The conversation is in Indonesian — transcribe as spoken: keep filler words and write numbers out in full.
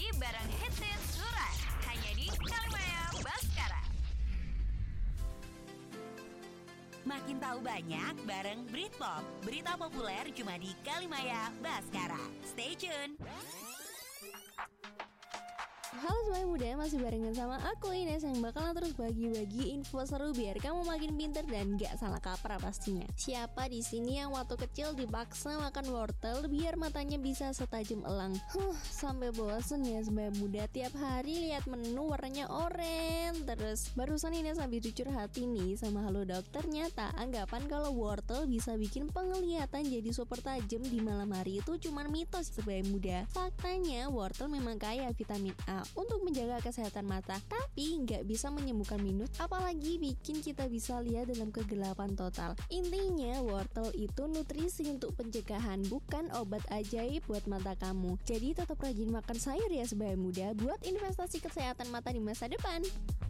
pagi bareng Hits Surat. Hanya di Kalimaya Baskara. Makin tahu banyak bareng Britpop. Berita populer cuma di Kalimaya Baskara. Stay tune. Halo semuanya muda, masih barengan sama aku Ines yang bakalan terus bagi-bagi info seru biar kamu makin pinter dan gak salah kaprah pastinya. Siapa di sini yang waktu kecil dipaksa makan wortel biar matanya bisa setajam elang? Huh, sampai bosen ya semuanya muda tiap hari lihat menu warnanya oranye terus. Barusan Ines habis jujur hati nih sama halo dokter, nyata anggapan kalau wortel bisa bikin penglihatan jadi super tajam di malam hari itu cuman mitos semuanya muda. Faktanya wortel memang kaya vitamin A untuk menjaga kesehatan mata, tapi nggak bisa menyembuhkan minus, apalagi bikin kita bisa lihat dalam kegelapan total. Intinya wortel itu nutrisi untuk pencegahan, bukan obat ajaib buat mata kamu. Jadi tetap rajin makan sayur ya sebagai muda buat investasi kesehatan mata di masa depan.